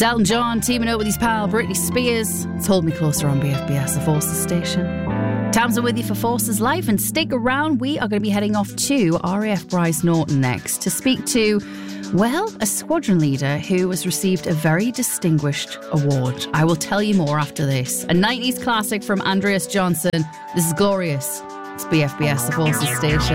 Elton John teaming up with his pal Britney Spears. It's Hold Me Closer on BFBS, the Forces station. Tamsin with you for Forces Life, and stick around. We are going to be heading off to RAF Bryce Norton next to speak to, well, a squadron leader who has received a very distinguished award. I will tell you more after this. A 90s classic from Andreas Johnson. This is Glorious. It's BFBS, the Forces station.